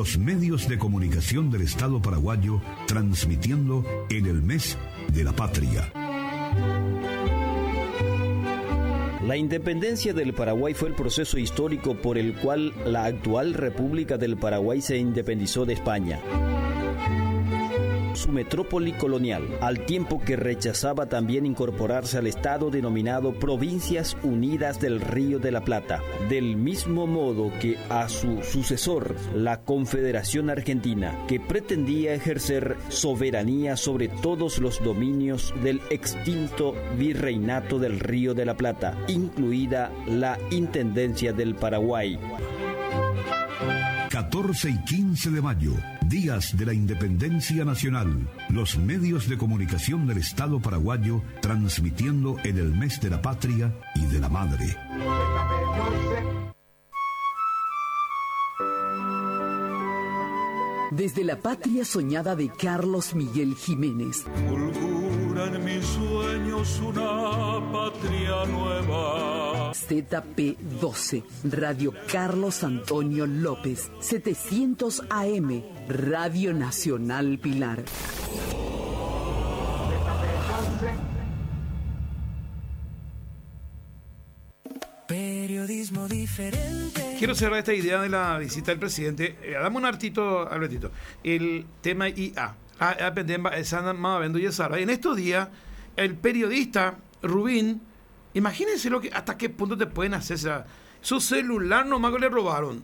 los medios de comunicación del Estado paraguayo transmitiendo en el mes de la patria. La independencia del Paraguay fue el proceso histórico por el cual la actual República del Paraguay se independizó de España, su metrópoli colonial, al tiempo que rechazaba también incorporarse al Estado denominado Provincias Unidas del Río de la Plata, del mismo modo que a su sucesor, la Confederación Argentina, que pretendía ejercer soberanía sobre todos los dominios del extinto Virreinato del Río de la Plata, incluida la Intendencia del Paraguay. 14 y 15 de mayo, días de la Independencia Nacional. Los medios de comunicación del Estado paraguayo transmitiendo en el mes de la patria y de la madre. Desde la patria soñada de Carlos Miguel Jiménez. Fulgura en mis sueños una patria nueva. ZP12, Radio Carlos Antonio López, 700 AM, Radio Nacional Pilar. Periodismo diferente. Quiero cerrar esta idea de la visita del presidente. Dame un artito, Albertito. El tema IA. En estos días, el periodista Rubín, imagínense hasta qué punto te pueden hacer. Su celular nomás que le robaron.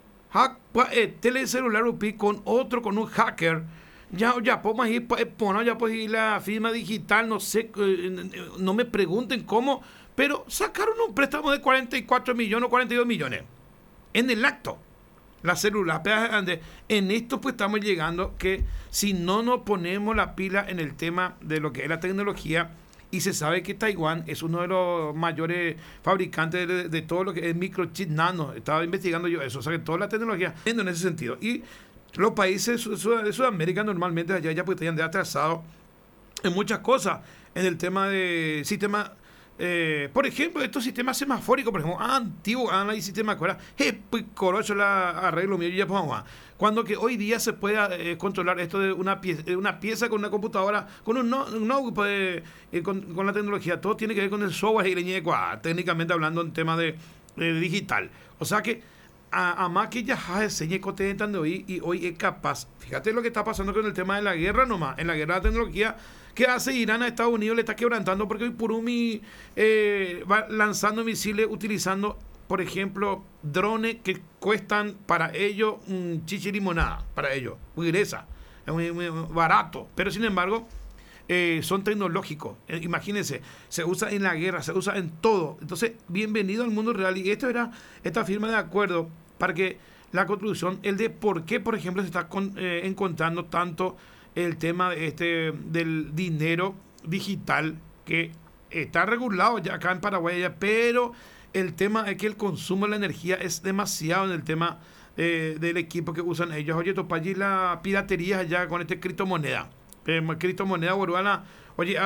Telecelular con un hacker. Ya podemos ir, ya pues ir la firma digital, no sé, no me pregunten cómo, pero sacaron un préstamo de 44 millones o 42 millones en el acto. La celular, en esto pues estamos llegando que si no nos ponemos la pila en el tema de lo que es la tecnología, y se sabe que Taiwán es uno de los mayores fabricantes de todo lo que es microchip nano, estaba investigando yo eso, o sea que toda la tecnología en ese sentido, y los países de Sudamérica normalmente allá ya pues están atrasados en muchas cosas, en el tema de sistema. Por ejemplo, estos sistemas semafóricos, por ejemplo, antiguos, hay sistemas ahora, corocho la arreglo mío, ya cuando que hoy día se pueda controlar esto de una pieza con una computadora, con un notebook, con la tecnología, todo tiene que ver con el software y técnicamente hablando en tema de digital. O sea que a más que ya se enseñe hoy y hoy es capaz. Fíjate lo que está pasando con el tema de la guerra nomás, en la guerra de la tecnología. ¿Qué hace Irán a Estados Unidos? Le está quebrantando porque hoy Purumi va lanzando misiles utilizando, por ejemplo, drones que cuestan para ellos chichirimonada, para ellos, muy gruesa, muy barato, pero sin embargo son tecnológicos. Imagínense, se usa en la guerra, se usa en todo. Entonces, bienvenido al mundo real. Y esto era esta firma de acuerdo para que la construcción, el de por qué, por ejemplo, se está encontrando tanto el tema del dinero digital que está regulado ya acá en Paraguay, pero el tema es que el consumo de la energía es demasiado en el tema del equipo que usan ellos. Oye, topa allí la piratería allá con criptomoneda. Criptomoneda boruana, oye,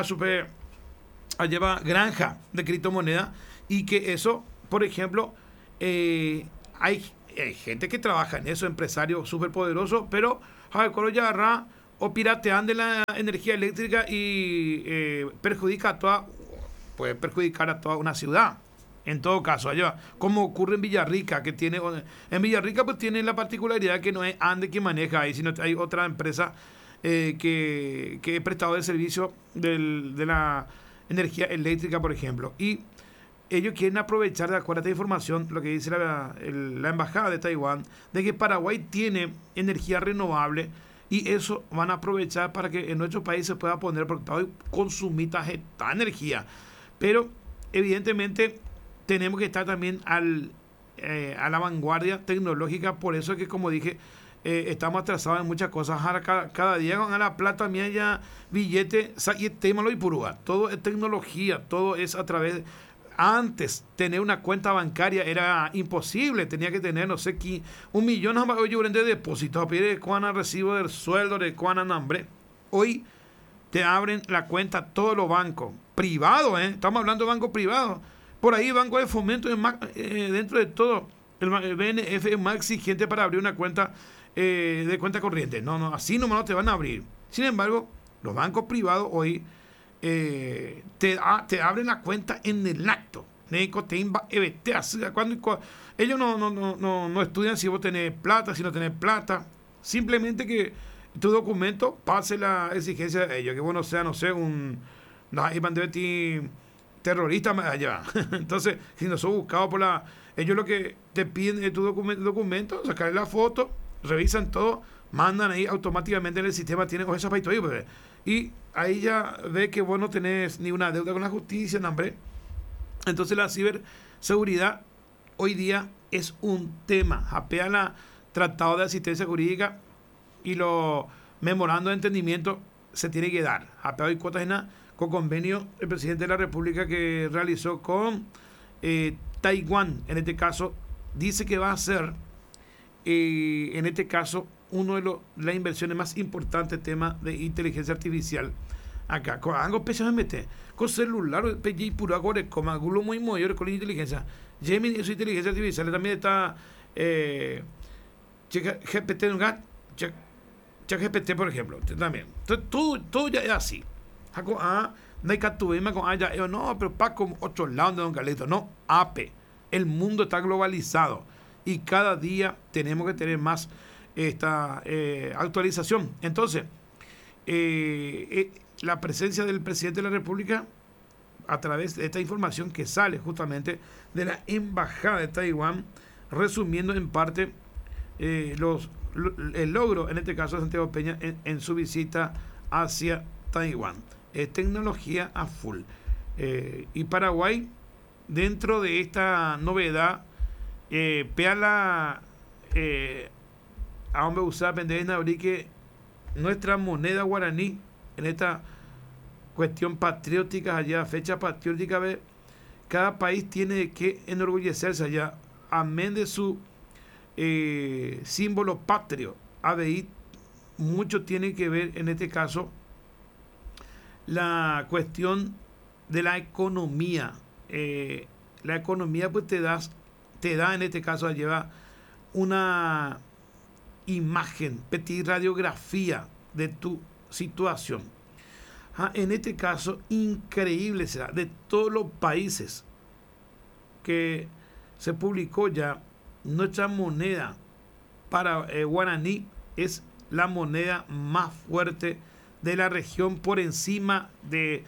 lleva granja de criptomoneda y que eso, por ejemplo, hay gente que trabaja en eso, empresarios súper poderosos, pero o piratean de la energía eléctrica y puede perjudicar a toda una ciudad. En todo caso, allá, como ocurre en Villarrica, en Villarrica pues tiene la particularidad que no es ANDE que maneja ahí, sino hay otra empresa que es prestado de servicio de la energía eléctrica, por ejemplo. Y ellos quieren aprovechar, de acuerdo a esta información, lo que dice la embajada de Taiwán, de que Paraguay tiene energía renovable. Y eso van a aprovechar para que en nuestro país se pueda poner, porque hoy consumimos esta energía. Pero evidentemente tenemos que estar también a la vanguardia tecnológica. Por eso es que, como dije, estamos atrasados en muchas cosas. Cada día con la plata mía ya billete, y tema lo y purúa. Todo es tecnología, todo es a través de... Antes, tener una cuenta bancaria era imposible. Tenía que tener, no sé, 1 millón de depósitos. A pedir cuándo recibo del sueldo, de cuándo hambre. Hoy te abren la cuenta todos los bancos privados, estamos hablando de bancos privados. Por ahí, Banco de Fomento, dentro de todo, el BNF es más exigente para abrir una cuenta de cuenta corriente. No, así nomás no te van a abrir. Sin embargo, los bancos privados hoy te abren la cuenta en el acto. Ellos no estudian si vos tenés plata, si no tenés plata. Simplemente que tu documento pase la exigencia de ellos. Que vos no sea, terrorista allá. Entonces, si no sos buscado por ellos lo que te piden de tu documento, sacarle la foto, revisan todo, mandan ahí automáticamente en el sistema, tienen esa paito ahí, pues, y ahí ya ve que vos no tenés ni una deuda con la justicia, hombre. Entonces la ciberseguridad hoy día es un tema. Apea la tratado de asistencia jurídica y los memorandos de entendimiento se tiene que dar. Apea hoy cuotas en con convenio el presidente de la República que realizó con Taiwán. En este caso dice que va a ser en este caso uno de las inversiones más importantes, tema de inteligencia artificial acá. Con algo especialmente con celular, y puro agora, con algunos muy mayores con la inteligencia. Gemini y su inteligencia artificial también está ChatGPT, por ejemplo, también. Entonces, todo ya es así. No, pero para con 8 lados de Don Carlito. No, APE. El mundo está globalizado y cada día tenemos que tener más esta actualización. Entonces, la presencia del presidente de la República a través de esta información que sale justamente de la Embajada de Taiwán, resumiendo en parte el logro, en este caso de Santiago Peña, en su visita hacia Taiwán. Es tecnología a full. Y Paraguay, dentro de esta novedad, a hombre usar pendeja abrir que nuestra moneda guaraní en esta cuestión patriótica allá, fecha patriótica, cada país tiene que enorgullecerse allá, amén de su símbolo patrio. ABI mucho tiene que ver en este caso la cuestión de la economía. La economía pues te da en este caso lleva una imagen, petit radiografía de tu situación. En este caso, increíble será, de todos los países que se publicó ya, nuestra moneda para guaraní es la moneda más fuerte de la región, por encima de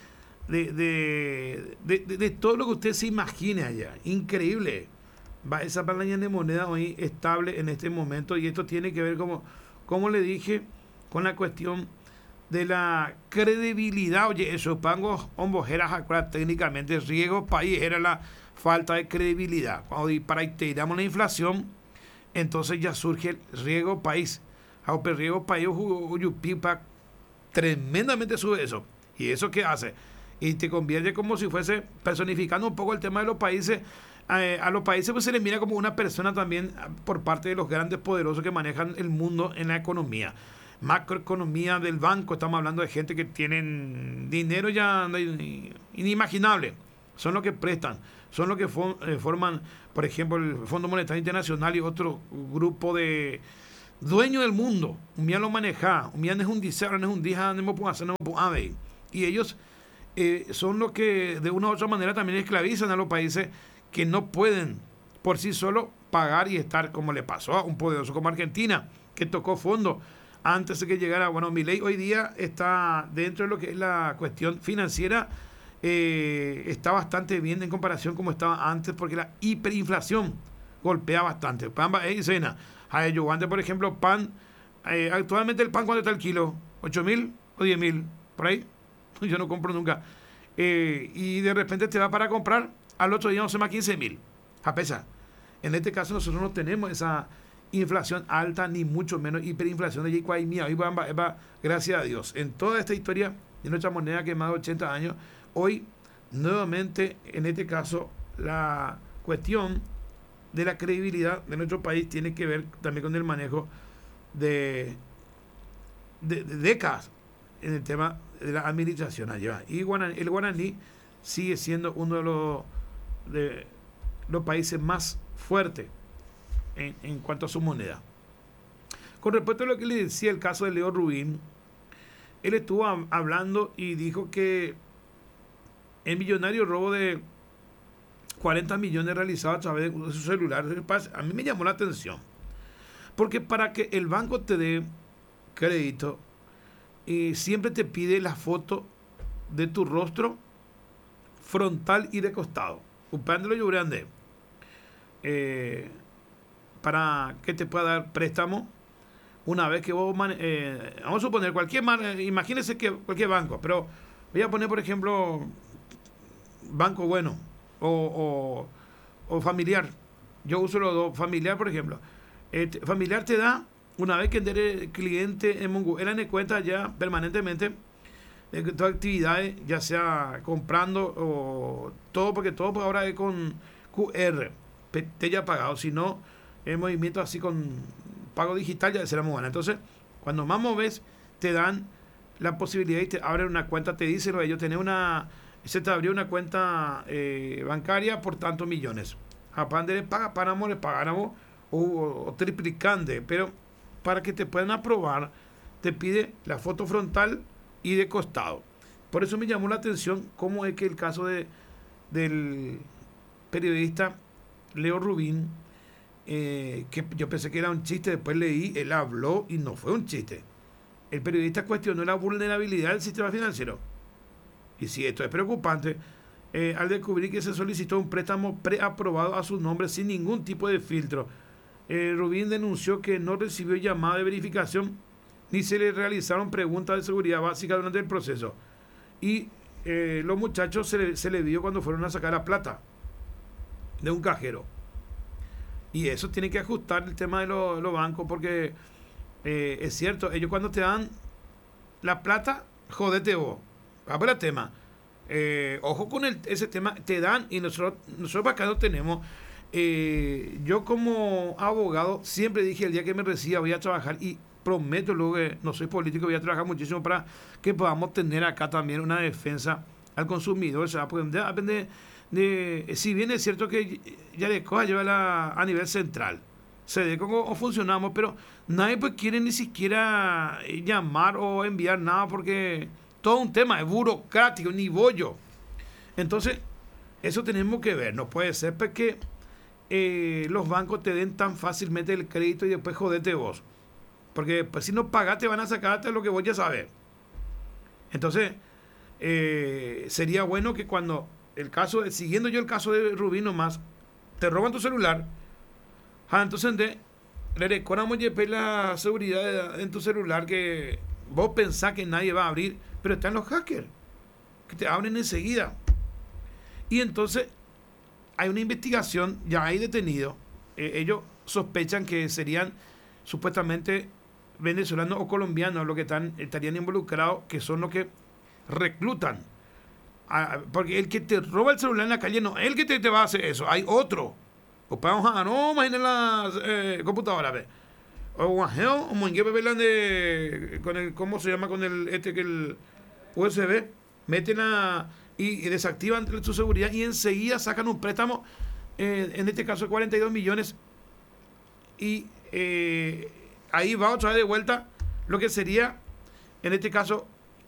todo lo que usted se imagine allá. Increíble. Va esa balanza de moneda hoy estable en este momento, y esto tiene que ver, como le dije, con la cuestión de la credibilidad. Oye, eso pangos hombojeras técnicamente riego país era la falta de credibilidad. Cuando tiramos la inflación, entonces ya surge el riego país. El riego país pipa tremendamente sube eso. ¿Y eso qué hace? Y te convierte como si fuese personificando un poco el tema de los países. A los países pues se les mira como una persona también por parte de los grandes poderosos que manejan el mundo en la economía. Macroeconomía del banco, estamos hablando de gente que tienen dinero ya inimaginable. Son los que prestan, son los que forman, por ejemplo, el Fondo Monetario Internacional y otro grupo de dueños del mundo. Un día lo maneja, un día no es un discero, no es un día, no puedo hacer, no puedo hacer. Y ellos son los que de una u otra manera también esclavizan a los países que no pueden por sí solos pagar y estar, como le pasó a un poderoso como Argentina, que tocó fondo antes de que llegara. Bueno, Milei hoy día está dentro de lo que es la cuestión financiera, está bastante bien en comparación como estaba antes, porque la hiperinflación golpea bastante. Pan va y cena. A ellos antes, por ejemplo, pan, actualmente el pan, ¿cuánto está el kilo? ¿8.000 o 10.000? Por ahí. Yo no compro nunca. Y de repente te va para comprar, al otro día no se más 15.000. A pesar. En este caso nosotros no tenemos esa inflación alta, ni mucho menos hiperinflación de Yicuaimía. Gracias a Dios. En toda esta historia de nuestra moneda que más de 80 años, hoy nuevamente, en este caso, la cuestión de la credibilidad de nuestro país tiene que ver también con el manejo de décadas en el tema de la administración allá. Y el guaraní sigue siendo uno de los países más fuertes en cuanto a su moneda. Con respecto a lo que le decía el caso de Leo Rubín, él estuvo hablando y dijo que el millonario robo de 40 millones realizado a través de su celular, a mí me llamó la atención. Porque para que el banco te dé crédito, siempre te pide la foto de tu rostro frontal y de costado. Upándolo yo grande. Para que te pueda dar préstamo una vez que vos vamos a suponer imagínese que cualquier banco, pero voy a poner por ejemplo Banco Bueno o Familiar. Yo uso los dos. Familiar, por ejemplo, Familiar te da, una vez que eres cliente en Mongo, él tiene cuenta ya permanentemente de todas actividades, ya sea comprando o todo, porque todo ahora es con QR, te ya pagado, si no el movimiento así con pago digital ya será muy bueno. Entonces, cuando más moves, te dan la posibilidad y te abren una cuenta, te dicen, ellos se te abrió una cuenta bancaria por tantos millones. A Pande le pagáramos o triplicante, pero para que te puedan aprobar, te pide la foto frontal y de costado. Por eso me llamó la atención cómo es que el caso del periodista Leo Rubín, que yo pensé que era un chiste, después leí, él habló y no fue un chiste. El periodista cuestionó la vulnerabilidad del sistema financiero. Y si esto es preocupante, al descubrir que se solicitó un préstamo preaprobado a su nombre sin ningún tipo de filtro. Rubín denunció que no recibió llamada de verificación ni se le realizaron preguntas de seguridad básica durante el proceso. Y los muchachos se le vio cuando fueron a sacar la plata de un cajero. Y eso tiene que ajustar el tema de los bancos, porque es cierto, ellos cuando te dan la plata, jodete vos. Vamos al tema. Ojo con ese tema, te dan, y nosotros acá no tenemos. Yo como abogado siempre dije, el día que me reciba voy a trabajar, y prometo luego que no soy político, voy a trabajar muchísimo para que podamos tener acá también una defensa al consumidor. O sea, porque depende de, si bien es cierto que Yarecoa lleva a nivel central, se ve cómo funcionamos, pero nadie pues quiere ni siquiera llamar o enviar nada, porque todo un tema es burocrático, ni bollo. Entonces, eso tenemos que ver. No puede ser porque los bancos te den tan fácilmente el crédito y después jodete vos. Porque pues, si no pagaste van a sacarte lo que vos ya sabes. Entonces, sería bueno que cuando siguiendo yo el caso de Rubín nomás, te roban tu celular, entonces le recordamos la seguridad en tu celular, que vos pensás que nadie va a abrir, pero están los hackers que te abren enseguida. Y entonces hay una investigación, ya hay detenidos. Ellos sospechan que serían supuestamente venezolanos o colombianos los que estarían involucrados, que son los que reclutan. Porque el que te roba el celular en la calle no es el que te va a hacer eso, hay otro. O vamos a no imaginen la computadora, o con el, ¿cómo se llama? Con el USB, meten y desactivan su seguridad y enseguida sacan un préstamo, en este caso de 42 millones, y ahí va otra vez de vuelta lo que sería, en este caso,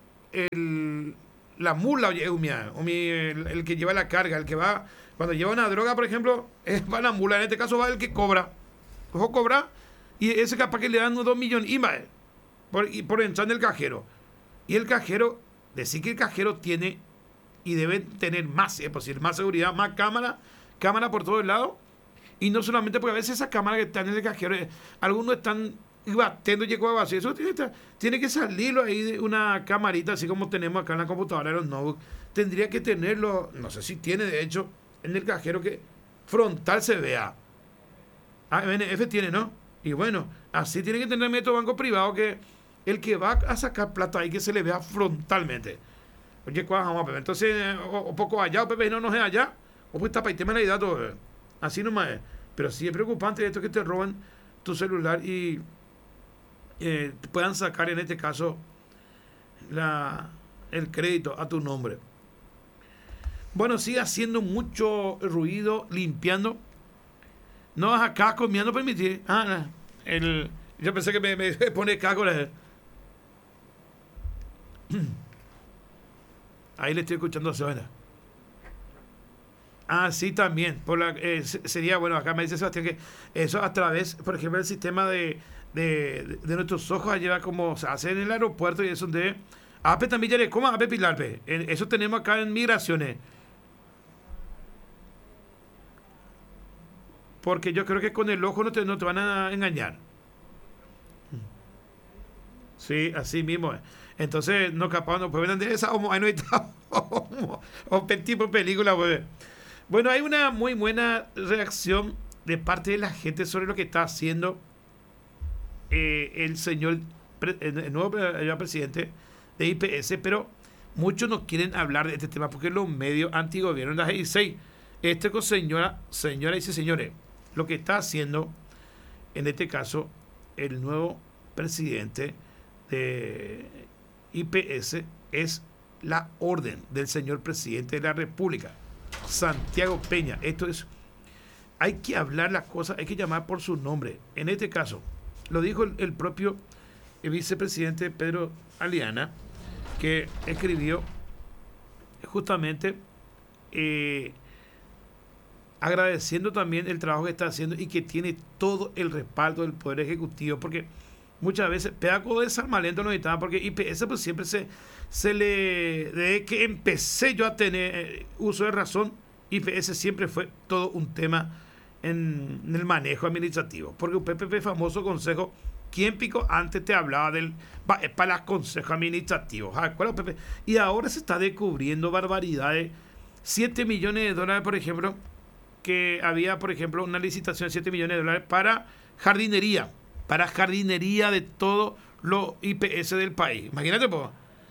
la mula, el que lleva la carga, el que va, cuando lleva una droga, por ejemplo, va la mula, en este caso va el que cobra. Ojo, cobra, y ese capaz que le dan 2 millones y más, por entrar en el cajero. Y el cajero, decir que el cajero tiene y debe tener más, es posible, más seguridad, más cámara por todos lados. Y no solamente porque a veces esas cámaras que están en el cajero, algunos están batiendo y así, eso tiene que salirlo ahí de una camarita, así como tenemos acá en la computadora de los notebooks. Tendría que tenerlo, no sé si tiene de hecho, en el cajero, que frontal se vea. BNF tiene, ¿no? Y bueno, así tiene que tener método banco privado, que el que va a sacar plata ahí, que se le vea frontalmente. Oye, ¿cuál vamos a ver? Entonces, o poco allá, o Pepe, no es allá, o pues tapa y tema la idea todo. Así nomás es. Pero sí es preocupante esto, que te roban tu celular y puedan sacar, en este caso, el crédito a tu nombre. Bueno, sigue haciendo mucho ruido limpiando. No vas acá comiendo, permitir. El Yo pensé que me pone caco. Ahí le estoy escuchando a Sebana. Ah, sí, también. Sería, bueno, acá me dice Sebastián que eso a través, por ejemplo, el sistema de nuestros ojos, lleva como se hace en el aeropuerto y eso de... Ape también ya le coma, ape pilarpe. Eso tenemos acá en migraciones. Porque yo creo que con el ojo no te van a engañar. Sí, así mismo. Entonces, no capaz, no pueden vender esa o no está o tipo de película, pues. Bueno, hay una muy buena reacción de parte de la gente sobre lo que está haciendo el señor, el nuevo presidente de IPS, pero muchos no quieren hablar de este tema porque los medios antigobierno las 16. Señora y señores, lo que está haciendo en este caso el nuevo presidente de IPS es la orden del señor presidente de la República, Santiago Peña. Esto es, hay que hablar las cosas, hay que llamar por su nombre. En este caso, lo dijo el propio vicepresidente Pedro Aliana, que escribió justamente agradeciendo también el trabajo que está haciendo y que tiene todo el respaldo del Poder Ejecutivo, porque muchas veces, pedazo de Salmalento no necesitaba, porque IPS pues siempre se le... Desde que empecé yo a tener uso de razón, IPS siempre fue todo un tema en el manejo administrativo, porque un PPP famoso consejo, ¿quién pico antes te hablaba del para los consejos administrativos? Y ahora se está descubriendo barbaridades, 7 millones de dólares, por ejemplo, que había, por ejemplo, una licitación de 7 millones de dólares para jardinería de todo lo IPS del país. Imagínate, pues,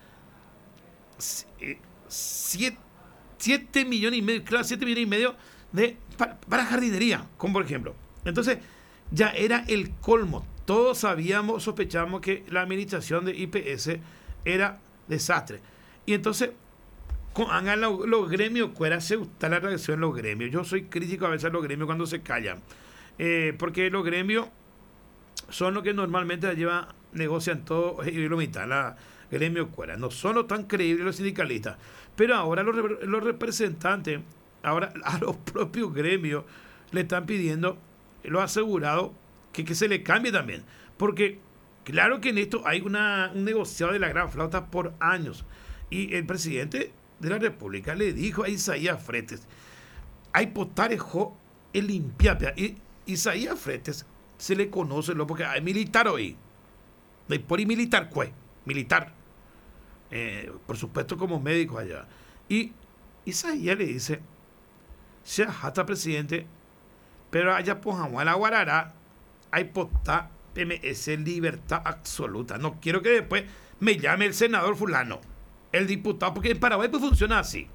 7 millones y medio, claro, 7 millones y medio para jardinería, como por ejemplo. Entonces, ya era el colmo. Todos sospechábamos que la administración de IPS era desastre. Y entonces, hagan los gremios, cuera, se gusta la reacción de los gremios. Yo soy crítico a veces de los gremios cuando se callan. Porque los gremios son los que normalmente negocian todo y lo mitad, la gremio cuera. No son los tan creíbles los sindicalistas. Pero ahora los representantes, ahora a los propios gremios le están pidiendo lo asegurado que se le cambie también. Porque claro que en esto hay un negociado de la gran flauta por años. Y el presidente de la República le dijo a Isaías Fretes, hay potarejo el limpiapia. Y Isaías Fretes se le conoce porque hay militar hoy. Por y militar, militar. Por supuesto como médico allá. Y Isaías le dice, se ajata presidente, pero allá por la Guarará hay potá PMS libertad absoluta. No quiero que después me llame el senador fulano, el diputado, porque en Paraguay pues funciona así.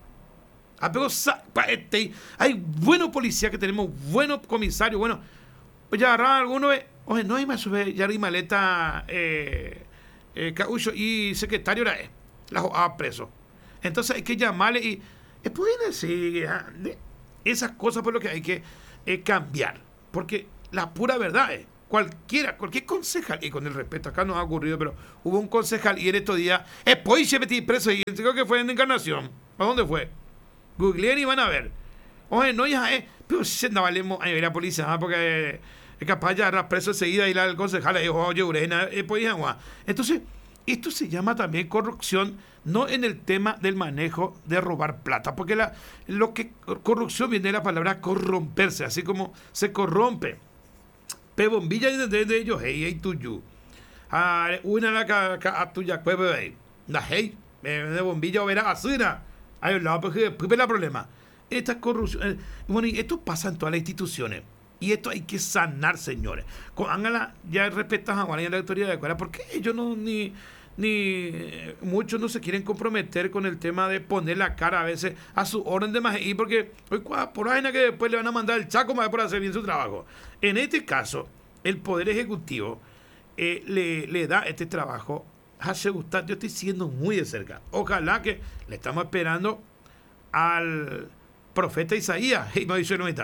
Hay buenos policías que tenemos, buenos comisarios, bueno, pues ya agarraron algunos, oye, no hay más sobre ya maleta Caucho y secretario era la preso. Entonces hay que llamarle y pueden decir esas cosas por lo que hay que cambiar, porque la pura verdad es cualquier concejal, y con el respeto acá no ha ocurrido, pero hubo un concejal y en estos días pues se metí preso y creo que fue en Encarnación. ¿A dónde fue? Googleen y van a ver. Oye, no, ya pero si andaba la policía, porque es capaz de agarrar preso enseguida y el concejal le dijo, oye, Urena, pues entonces, esto se llama también corrupción, no en el tema del manejo de robar plata, porque corrupción viene de la palabra corromperse, así como se corrompe. Pe bombilla de ellos, hey, tuyo. Una la tuya, pues, la hey, de bombilla o verá asuna. Hay un lado, pues, la problema. Esta corrupción, bueno, y esto pasa en todas las instituciones. Y esto hay que sanar, señores. Ángala, ya respetan a Juan y la autoridad de Cuara, porque ellos ni muchos no se quieren comprometer con el tema de poner la cara a veces a su orden de magia, porque hoy por ahí que después le van a mandar el chaco más por hacer bien su trabajo. En este caso, el Poder Ejecutivo le da este trabajo a Segustat. Yo estoy siguiendo muy de cerca. Ojalá que le estamos esperando al profeta Isaías, y me dice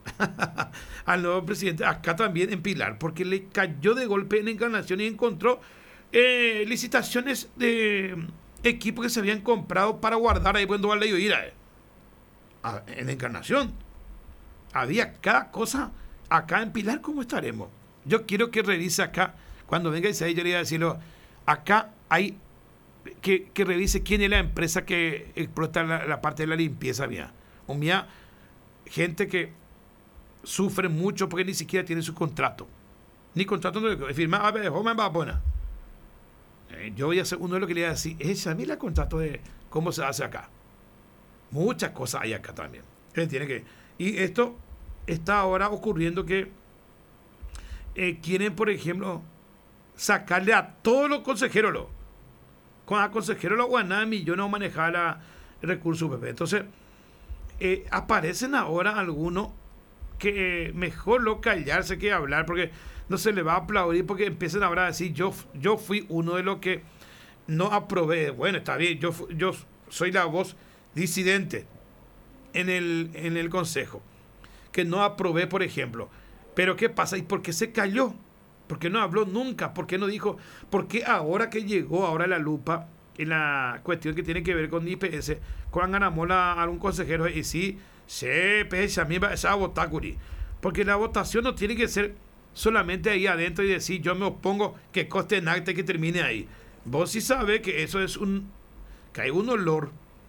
al nuevo presidente, acá también en Pilar, porque le cayó de golpe en Encarnación y encontró licitaciones de equipos que se habían comprado para guardar ahí cuando vale ir en Encarnación. Había cada cosa. Acá en Pilar, ¿cómo estaremos? Yo quiero que revise acá, cuando venga Isaí, yo le voy a decirlo, acá hay que revise quién es la empresa que explota la parte de la limpieza mía. O mía, gente que sufre mucho porque ni siquiera tiene su contrato. Ni contrato no firma, a ver, va buena. Yo voy a hacer uno de lo que le voy a decir, es a mí el contrato de cómo se hace acá. Muchas cosas hay acá también. Tiene que, y esto está ahora ocurriendo que quieren, por ejemplo, sacarle a todos los consejeros, con a consejeros la guanada millones a manejar el recurso UPP. Entonces, aparecen ahora algunos que mejor lo callarse que hablar, porque no se le va a aplaudir, porque empiezan ahora a decir, yo fui uno de los que no aprobé. Bueno, está bien, yo soy la voz disidente en el consejo, que no aprobé, por ejemplo. Pero ¿qué pasa? ¿Y por qué se cayó? ¿Por qué no habló nunca? ¿Por qué no dijo? ¿Por qué ahora que llegó ahora la lupa en la cuestión que tiene que ver con IPS, cuando ganamos a algún consejero y sí, se pese a mí va a votar, Curi? Porque la votación no tiene que ser solamente ahí adentro y decir yo me opongo, que coste en acta y que termine ahí. Vos sí sabés que eso es que hay un olor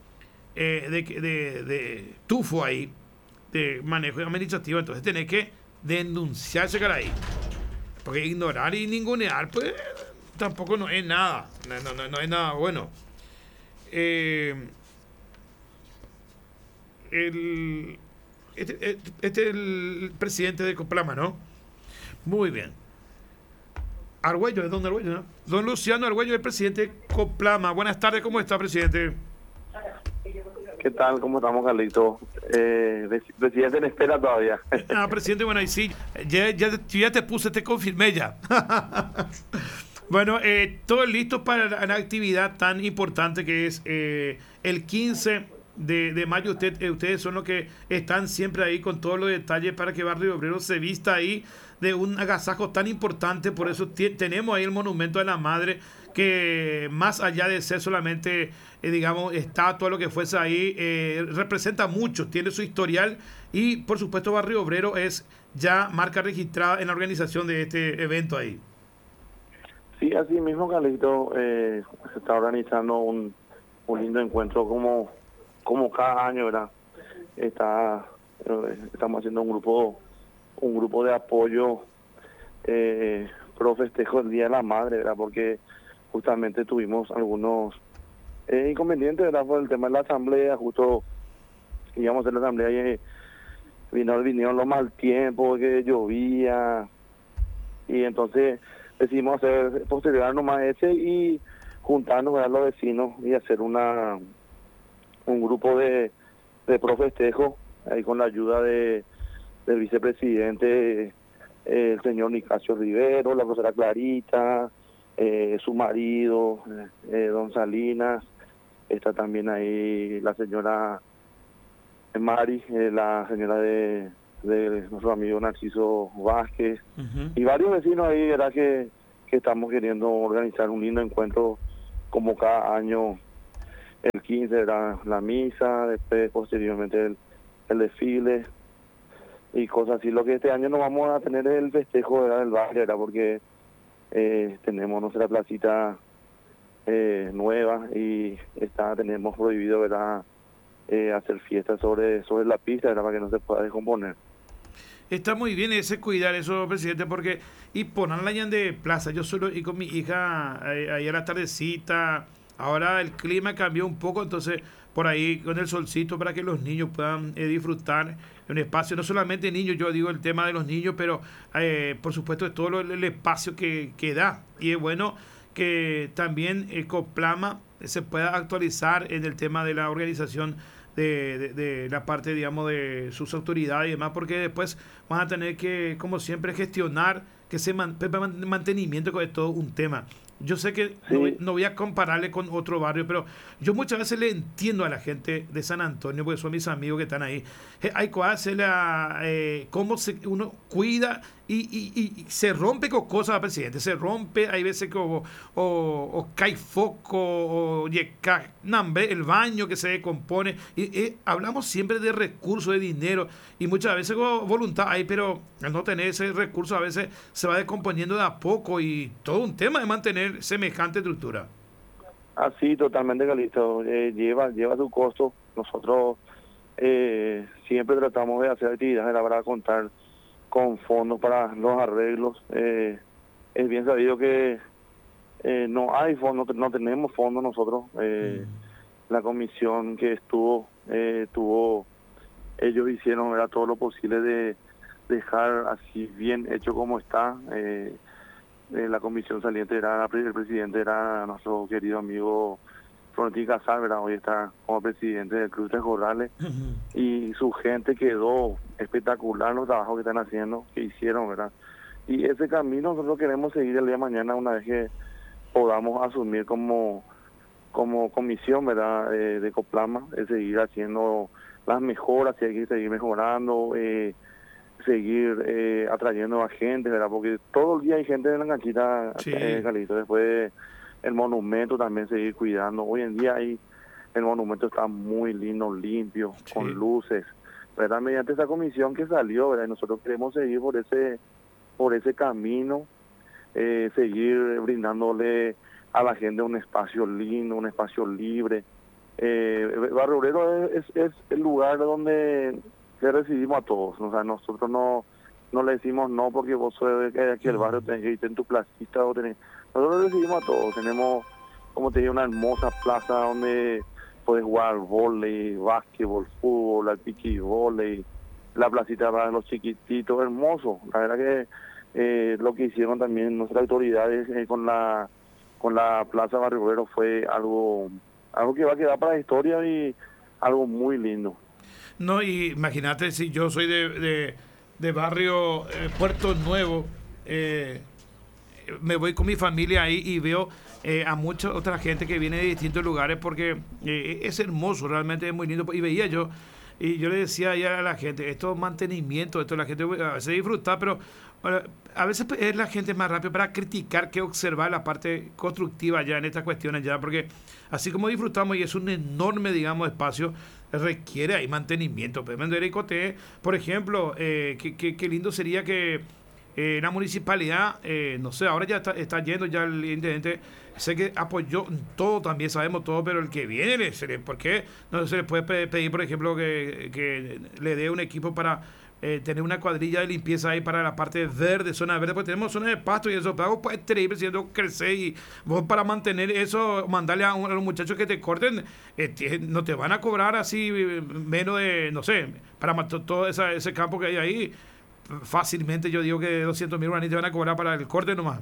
de tufo ahí, de manejo administrativo. Entonces tenés que denunciarse, caray, porque ignorar y ningunear pues tampoco no es nada, no es nada bueno. Este es el presidente de Coplama, ¿no? Muy bien. Argüello, ¿es don Argüello, no? Don Luciano Argüello, el presidente de Coplama. Buenas tardes, ¿cómo está, presidente? ¿Qué tal? ¿Cómo estamos, Carlito? Presidente en espera todavía. Presidente, bueno, ahí sí, ya te puse, te confirmé ya. Bueno, todo listo para la actividad tan importante que es el 15 de mayo. Ustedes son los que están siempre ahí con todos los detalles para que Barrio Obrero se vista ahí de un agasajo tan importante. Por eso tenemos ahí el monumento de la madre, que más allá de ser solamente, digamos, estatua, lo que fuese ahí, representa mucho, tiene su historial, y por supuesto Barrio Obrero es ya marca registrada en la organización de este evento ahí. Sí, así mismo, Carlito, se está organizando un lindo encuentro como cada año, ¿verdad? Estamos haciendo un grupo de apoyo pro festejo del Día de la Madre, ¿verdad? Porque justamente tuvimos algunos inconvenientes, ¿verdad? Por el tema de la asamblea. Justo íbamos a hacer la asamblea y vinieron los mal tiempos, que llovía, y entonces decidimos postergar nomás ese y juntarnos, ¿verdad?, los vecinos y hacer un grupo de pro festejo ahí con la ayuda del vicepresidente, el señor Nicasio Rivero, la profesora Clarita, su marido, don Salinas, está también ahí la señora Mari, la señora de nuestro amigo Narciso Vázquez, y varios vecinos ahí, ¿verdad?, que estamos queriendo organizar un lindo encuentro como cada año. El 15 era la misa, después posteriormente el desfile y cosas así. Lo que este año no vamos a tener es el festejo, ¿verdad?, del barrio, ¿verdad?, porque tenemos nuestra placita nueva y tenemos prohibido, ¿verdad?, hacer fiestas sobre la pista, ¿verdad?, para que no se pueda descomponer. Está muy bien ese cuidar eso, presidente, porque y ponerla ya de plaza. Yo suelo ir con mi hija ahí a la tardecita. Ahora el clima cambió un poco, entonces por ahí con el solcito para que los niños puedan disfrutar de un espacio, no solamente niños, yo digo el tema de los niños, pero por supuesto de todo el espacio que da. Y es bueno que también Coplama se pueda actualizar en el tema de la organización de la parte, digamos, de sus autoridades y demás, porque después van a tener que, como siempre, gestionar que ese mantenimiento es todo un tema. Yo sé que Sí. no voy a compararle con otro barrio, pero yo muchas veces le entiendo a la gente de San Antonio, porque son mis amigos que están ahí. Hay cosas, cómo uno cuida y se rompe con cosas, presidente. Se rompe, hay veces que o cae foco, o nambe, el baño que se descompone. Hablamos siempre de recursos, de dinero, y muchas veces con voluntad hay, pero al no tener ese recurso a veces se va descomponiendo de a poco y todo un tema de mantener semejante estructura. Así, totalmente, Calixto. Lleva su costo. Nosotros siempre tratamos de hacer actividades, la verdad, contar con fondos para los arreglos. Es bien sabido que no hay fondos, no tenemos fondos nosotros. La comisión que ellos hicieron, era todo lo posible de dejar así bien hecho como está. La comisión saliente el presidente era nuestro querido amigo Florentín Casal, ¿verdad? Hoy está como presidente del Club Tres Corrales. Y su gente quedó espectacular los trabajos que están haciendo, que hicieron, ¿verdad? Y ese camino nosotros queremos seguir el día de mañana, una vez que podamos asumir como comisión, ¿verdad? De Coplama, es seguir haciendo las mejoras, y hay que seguir mejorando, seguir atrayendo a gente, ¿verdad? Porque todo el día hay gente en la canchita, Sí. Calixto. Después el monumento también seguir cuidando. Hoy en día el monumento está muy lindo, limpio, Sí. con luces, ¿verdad? Mediante esa comisión que salió, ¿verdad? Y nosotros queremos seguir por ese camino, seguir brindándole a la gente un espacio lindo, un espacio libre. Barrio Obrero es el lugar donde que recibimos a todos. O sea, nosotros no le decimos no porque vos sos de aquí el barrio, tenés que irte en tu placita. Nosotros recibimos a todos. Tenemos, como te digo, una hermosa plaza donde puedes jugar vóley, básquetbol, fútbol, al piqui vóley, la placita para los chiquititos, hermoso. La verdad que lo que hicieron también nuestras autoridades con la Plaza Barrio Obrero fue algo que va a quedar para la historia y algo muy lindo. No, y imagínate si yo soy de barrio Puerto Nuevo, me voy con mi familia ahí y veo a mucha otra gente que viene de distintos lugares porque es hermoso, realmente es muy lindo. Y veía yo, y yo le decía ahí a la gente, esto es mantenimiento, esto la gente a veces disfruta, pero a veces es la gente más rápida para criticar que observar la parte constructiva ya en estas cuestiones ya, porque así como disfrutamos y es un enorme, digamos, espacio, requiere ahí mantenimiento. Por ejemplo, qué lindo sería que la municipalidad, no sé, ahora ya está yendo ya el intendente, sé que apoyó en todo, también sabemos todo, pero el que viene, ¿por qué no se le puede pedir, por ejemplo, que le dé un equipo para tener una cuadrilla de limpieza ahí para la parte verde, zona verde, porque tenemos zona de pasto y eso, pero pues tener siendo crecer y vos para mantener eso, mandarle a los muchachos que te corten, no te van a cobrar así menos de, no sé, para todo ese campo que hay ahí, fácilmente yo digo que 200.000 guaraníes te van a cobrar para el corte nomás.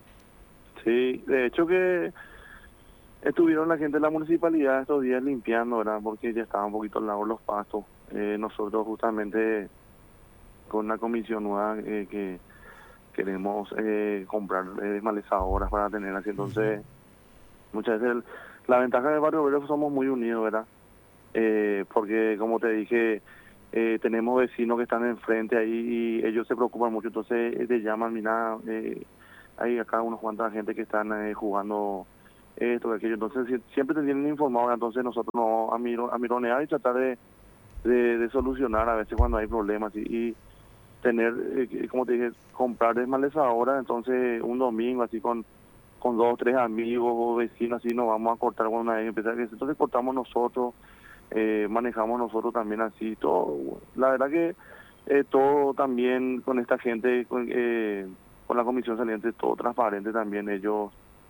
Sí, de hecho que estuvieron la gente de la municipalidad estos días limpiando, ¿verdad? Porque ya estaban un poquito al lado los pastos. Nosotros justamente con una comisión nueva que queremos comprar desmalezadoras para tener así. Entonces, muchas veces la ventaja del Barrio Obrero somos muy unidos, ¿verdad? Porque como te dije, tenemos vecinos que están enfrente ahí y ellos se preocupan mucho, entonces te llaman, mira, hay acá unos cuantas gente que están jugando esto, aquello, entonces siempre te tienen informado, entonces nosotros no amironear y tratar de solucionar a veces cuando hay problemas y tener, como te dije, comprar desmalezadoras, entonces un domingo así con 2 o 3 amigos o vecinos, así nos vamos a cortar con una vez, entonces cortamos nosotros, manejamos nosotros también así, todo. La verdad que todo también con esta gente, con la comisión saliente, todo transparente también, ellos,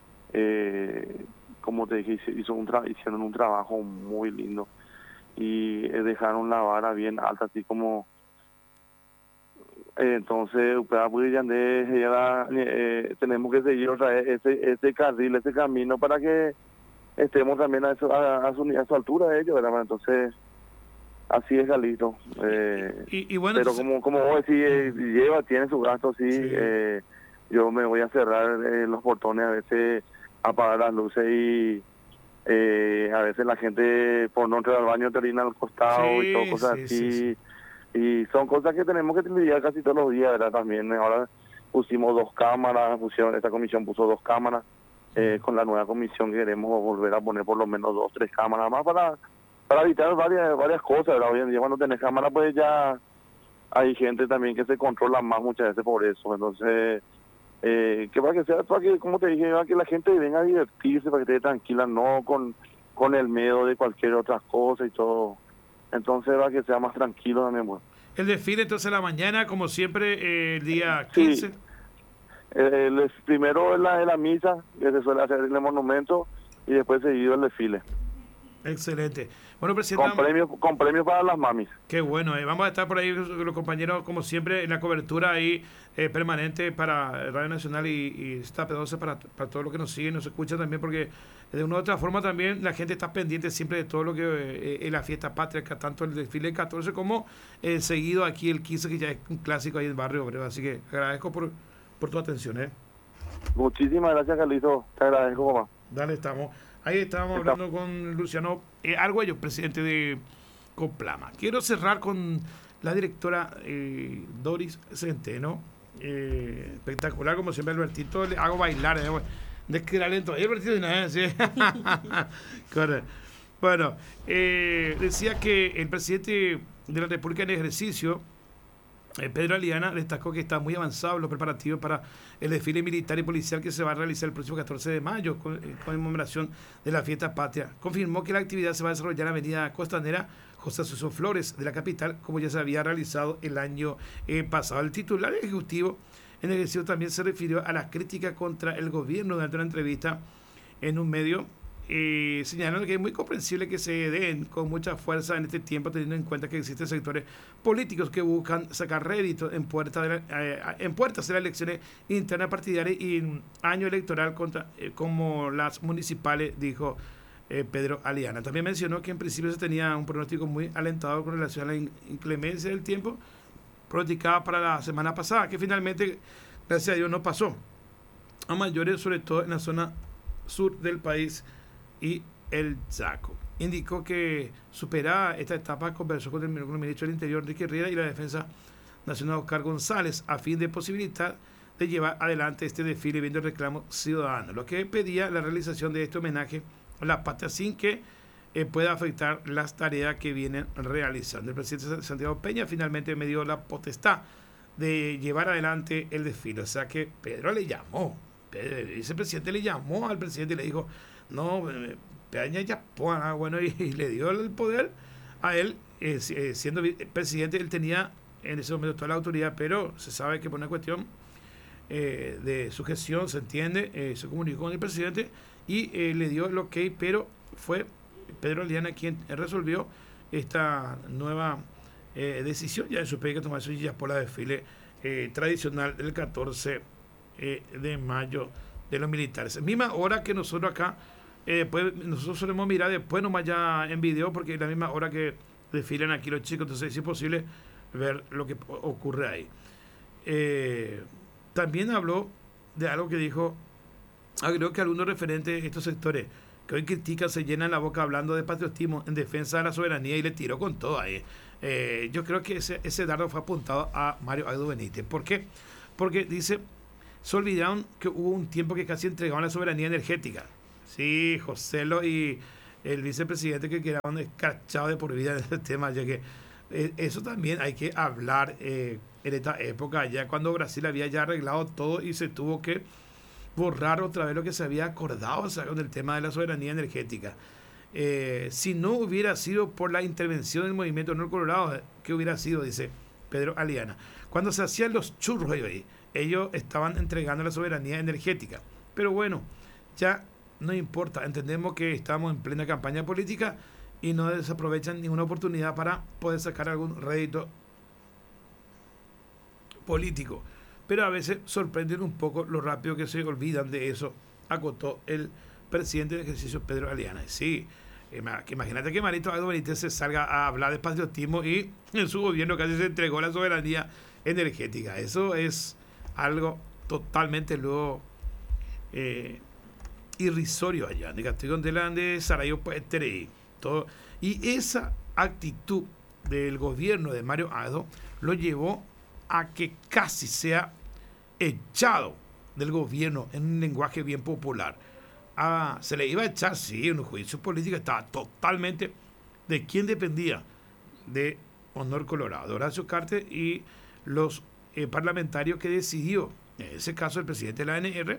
como te dije, hicieron un trabajo muy lindo y dejaron la vara bien alta, así como entonces tenemos que seguir otra vez ese carril, ese camino para que estemos también a su altura de ellos, ¿verdad? Entonces así es, Galito. Y bueno, pero como vos decís, tiene su gasto, sí. yo me voy a cerrar los portones, a veces apagar las luces y a veces la gente por no entrar al baño te orina al costado y todo, cosas así. Y son cosas que tenemos que lidiar casi todos los días, ¿verdad? También ahora pusimos 2 cámaras, esta comisión puso 2 cámaras, con la nueva comisión queremos volver a poner por lo menos 2, 3 cámaras más para evitar varias cosas, ¿verdad? Hoy en día cuando tenés cámara pues ya hay gente también que se controla más muchas veces por eso, entonces que para que, como te dije, para que la gente venga a divertirse, para que esté tranquila, no con el miedo de cualquier otra cosa y todo, entonces para que sea más tranquilo también. Bueno. El desfile entonces la mañana, como siempre, el día 15. Sí. Primero es la misa, que se suele hacer en el monumento, y después seguido el desfile. Excelente. Bueno, presidente, con premios para las mamis. Qué bueno. Vamos a estar por ahí los compañeros, como siempre, en la cobertura ahí permanente para Radio Nacional y está P12 para todo lo que nos sigue y nos escucha también, porque de una u otra forma también la gente está pendiente siempre de todo lo que es la fiesta patria, tanto el desfile del 14 como seguido aquí el 15, que ya es un clásico ahí en el barrio obrero. Así que agradezco por tu atención. Muchísimas gracias, Carlito. Te agradezco, papá. Dale, estamos. Ahí estábamos hablando con Luciano Argüello, presidente de Coplama. Quiero cerrar con la directora Doris Centeno. Espectacular, como siempre, Albertito. Le hago bailar. De que talento. Albertito de una vez, ¿sí? Bueno, decía que el presidente de la República en ejercicio, Pedro Aliana, destacó que está muy avanzado los preparativos para el desfile militar y policial que se va a realizar el próximo 14 de mayo con conmemoración de la fiesta patria. Confirmó que la actividad se va a desarrollar en la avenida Costanera José Suso Flores de la capital, como ya se había realizado el año pasado. El titular ejecutivo en el ejercicio también se refirió a las críticas contra el gobierno durante una entrevista en un medio, señalando que es muy comprensible que se den con mucha fuerza en este tiempo, teniendo en cuenta que existen sectores políticos que buscan sacar rédito en puertas de las elecciones internas partidarias y en año electoral como las municipales, dijo Pedro Aliana. También mencionó que en principio se tenía un pronóstico muy alentador con relación a la inclemencia del tiempo pronosticada para la semana pasada, que finalmente, gracias a Dios, no pasó a mayores, sobre todo en la zona sur del país y el Chaco. Indicó que superada esta etapa conversó con el ministro del Interior Enrique Riera y la Defensa Nacional Oscar González a fin de posibilitar de llevar adelante este desfile viendo el reclamo ciudadano, lo que pedía la realización de este homenaje a la patria sin que pueda afectar las tareas que vienen realizando. El presidente Santiago Peña finalmente me dio la potestad de llevar adelante el desfile, o sea que Pedro le llamó, el vicepresidente le llamó al presidente y le dijo: no, Peña ya, bueno, y le dio el poder a él, siendo presidente. Él tenía en ese momento toda la autoridad, pero se sabe que por una cuestión de su gestión, se entiende, se comunicó con el presidente y le dio el ok, pero fue Pedro Aliana quien resolvió esta nueva decisión. Ya su que tomar ya por la desfile tradicional del 14 de mayo de los militares. Misma hora que nosotros acá, nosotros solemos mirar después nomás ya en video, porque es la misma hora que desfilan aquí los chicos, entonces es imposible ver lo que ocurre ahí. También habló de algo que dijo, creo que algunos referentes de estos sectores que hoy critican se llenan la boca hablando de patriotismo en defensa de la soberanía, y le tiró con todo ahí. Yo creo que ese dardo fue apuntado a Mario Aldo Benítez. ¿Por qué? Porque dice, se olvidaron que hubo un tiempo que casi entregaban la soberanía energética. Sí, Joselo y el vicepresidente que quedaron escarchados de por vida en ese tema, ya que eso también hay que hablar en esta época, ya cuando Brasil había ya arreglado todo y se tuvo que borrar otra vez lo que se había acordado, o sea, con el tema de la soberanía energética. Si no hubiera sido por la intervención del movimiento No Colorado, ¿qué hubiera sido? Dice Pedro Aliana. Cuando se hacían los churros ahí, ellos estaban entregando la soberanía energética. Pero bueno, ya no importa, entendemos que estamos en plena campaña política y no desaprovechan ninguna oportunidad para poder sacar algún rédito político. Pero a veces sorprenden un poco lo rápido que se olvidan de eso, acotó el presidente de ejercicio Pedro Aliana. Sí, que imagínate que Marito Aldo Benítez se salga a hablar de patriotismo y en su gobierno casi se entregó la soberanía energética. Eso es algo totalmente luego irrisorio allá, negativo de Sarayo Terei, todo. Y esa actitud del gobierno de Mario Ado lo llevó a que casi sea echado del gobierno en un lenguaje bien popular. Se le iba a echar, sí, en un juicio político, estaba totalmente de quién dependía, de Honor Colorado, Horacio Cartes y los parlamentarios que decidió, en ese caso el presidente de la ANR,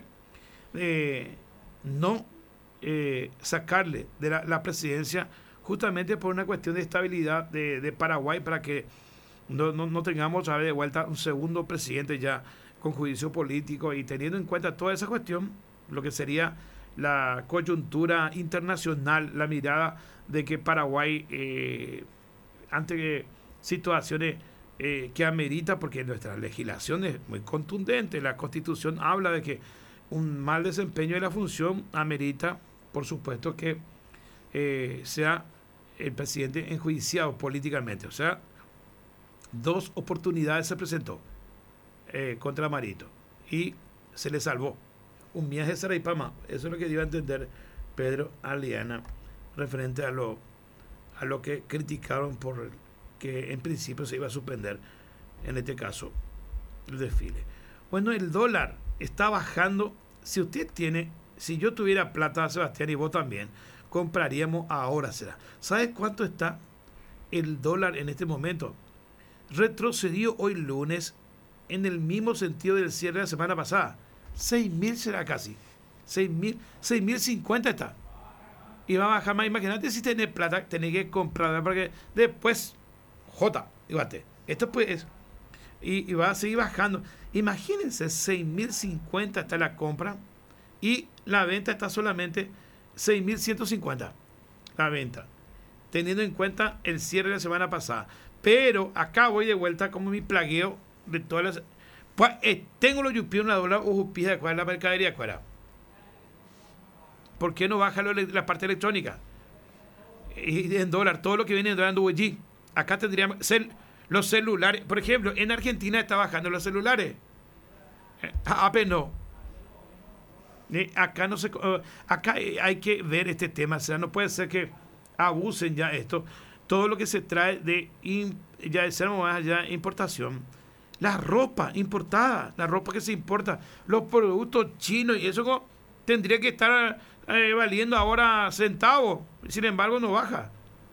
no sacarle de la presidencia justamente por una cuestión de estabilidad de Paraguay, para que no tengamos a ver de vuelta un segundo presidente ya con juicio político, y teniendo en cuenta toda esa cuestión, lo que sería la coyuntura internacional, la mirada de que Paraguay ante situaciones que amerita, porque nuestra legislación es muy contundente, la Constitución habla de que un mal desempeño de la función amerita, por supuesto, que sea el presidente enjuiciado políticamente. O sea, 2 oportunidades se presentó contra Marito y se le salvó. Un viaje será y pama. Eso es lo que dio a entender Pedro Aliana referente a lo que criticaron por que en principio se iba a suspender, en este caso, el desfile. Bueno, el dólar está bajando. Si yo tuviera plata, Sebastián, y vos también, compraríamos ahora, será. ¿Sabes cuánto está el dólar en este momento? Retrocedió hoy lunes en el mismo sentido del cierre de la semana pasada. 6.000 será casi. 6.050 está. Y va a bajar más. Imagínate si tenés plata, tenés que comprar, porque después, igual, esto pues, y va a seguir bajando. Imagínense, 6.050 está la compra y la venta está solamente 6.150. La venta, teniendo en cuenta el cierre de la semana pasada. Pero acá voy de vuelta como mi plagueo de todas las... Pues tengo los yupios en la dólar o yupios de cuál es la mercadería, cuál. ¿Por qué no baja la parte electrónica? Y en dólar, todo lo que viene en dólar en allí. Acá tendríamos los celulares. Por ejemplo, en Argentina está bajando los celulares. No. Acá no se... acá hay que ver este tema. O sea, no puede ser que abusen ya esto. Todo lo que se trae de importación. La ropa importada, la ropa que se importa, los productos chinos, y eso tendría que estar valiendo ahora centavos. Sin embargo, no baja.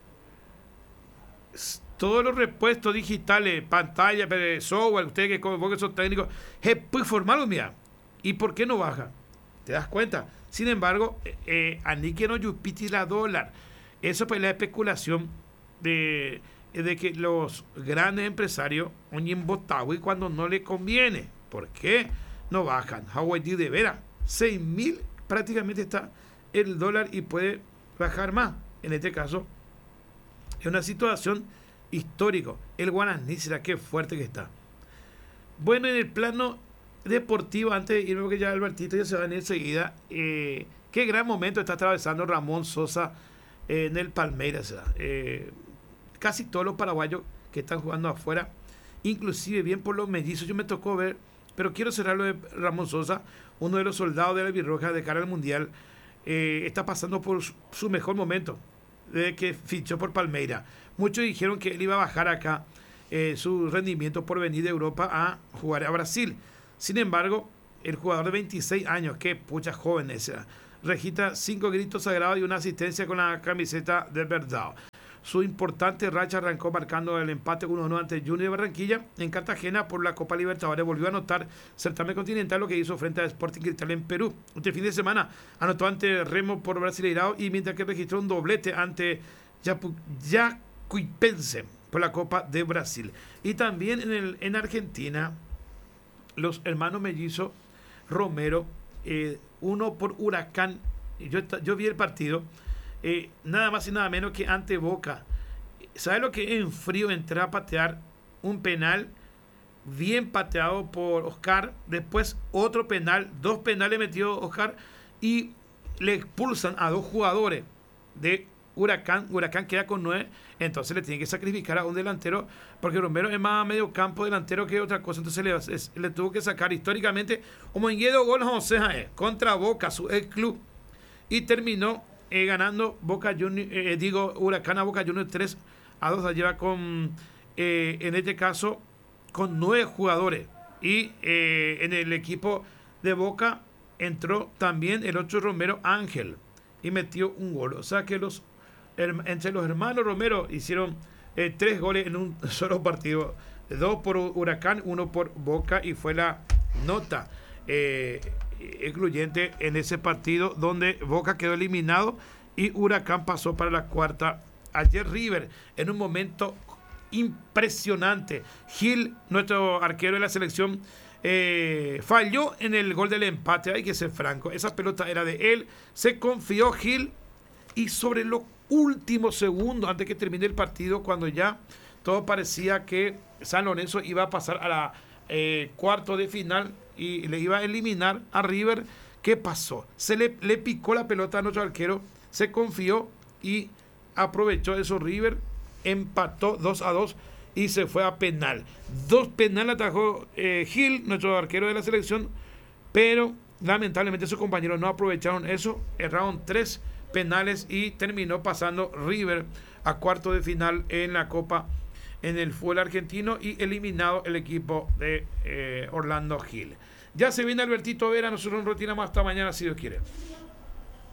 Todos los repuestos digitales, pantalla, software, ustedes que son técnicos, pues formarlo, mira. ¿Y por qué no baja? ¿Te das cuenta? Sin embargo, que no yupiti la dólar. Eso pues es la especulación de que los grandes empresarios oyen botado y cuando no les conviene. ¿Por qué no bajan? Hawaii de veras. 6.000 prácticamente está el dólar y puede bajar más. En este caso, es una situación histórica. El guaraní, será qué fuerte que está. Bueno, en el plano deportivo, antes de irme, porque ya Albertito ya se va a venir enseguida, qué gran momento está atravesando Ramón Sosa en el Palmeiras. Casi todos los paraguayos que están jugando afuera, inclusive bien por los mellizos, yo me tocó ver, pero quiero cerrar lo de Ramón Sosa, uno de los soldados de la Albirroja de cara al Mundial, está pasando por su mejor momento desde que fichó por Palmeiras. Muchos dijeron que él iba a bajar acá su rendimiento por venir de Europa a jugar a Brasil. Sin embargo, el jugador de 26 años, que pucha joven esa, registra 5 gritos sagrados y una asistencia con la camiseta de Verdad. Su importante racha arrancó marcando el empate 1-1 ante Junior de Barranquilla en Cartagena por la Copa Libertadores. Volvió a anotar certamen continental, lo que hizo frente a Sporting Cristal en Perú. Este fin de semana anotó ante Remo por Brasileirao, y mientras que registró un doblete ante Jacuipense por la Copa de Brasil. Y también en Argentina, los hermanos mellizos Romero, uno por Huracán. Yo vi el partido. Nada más y nada menos que ante Boca. ¿Sabe lo que en frío entrar a patear un penal bien pateado por Oscar? Después otro penal, 2 penales metió Oscar, y le expulsan a 2 jugadores de Huracán queda con 9, entonces le tiene que sacrificar a un delantero, porque Romero es más medio campo delantero que otra cosa, entonces le tuvo que sacar históricamente como en gol José Jaé contra Boca, su ex club, y terminó ganando Huracán a Boca Juniors 3-2, la lleva con, en este caso, con 9 jugadores, y en el equipo de Boca entró también el 8 Romero Ángel, y metió un gol, o sea que entre los hermanos Romero hicieron 3 goles en un solo partido, 2 por Huracán, 1 por Boca, y fue la nota excluyente en ese partido donde Boca quedó eliminado y Huracán pasó para la cuarta. Ayer River, en un momento impresionante, Gil, nuestro arquero de la selección, falló en el gol del empate. Hay que ser franco, esa pelota era de él, se confió Gil, y sobre los últimos segundos antes que termine el partido, cuando ya todo parecía que San Lorenzo iba a pasar a la cuarto de final y le iba a eliminar a River, ¿qué pasó? Se le picó la pelota a nuestro arquero, se confió y aprovechó eso. River empató 2-2 y se fue a penal. 2 penales atajó Gil, nuestro arquero de la selección, pero lamentablemente sus compañeros no aprovecharon eso, erraron 3 penales y terminó pasando River a cuarto de final en la Copa en el fútbol argentino y eliminado el equipo de Orlando Gil. Ya se viene Albertito Vera, nosotros nos retiramos hasta mañana si Dios quiere.